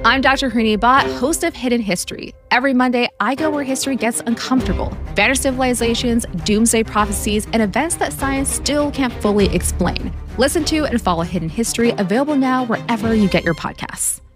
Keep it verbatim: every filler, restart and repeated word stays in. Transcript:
I'm Doctor Horini Bhat, host of Hidden History. Every Monday, I go where history gets uncomfortable. Vanished civilizations, doomsday prophecies, and events that science still can't fully explain. Listen to and follow Hidden History, available now wherever you get your podcasts.